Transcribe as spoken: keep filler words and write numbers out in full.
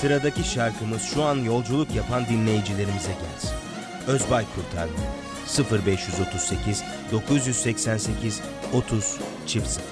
Sıradaki şarkımız şu an yolculuk yapan dinleyicilerimize gelsin. Özbay Kurtarma sıfır beş otuz sekiz dokuz seksen sekiz otuz sıfır sıfır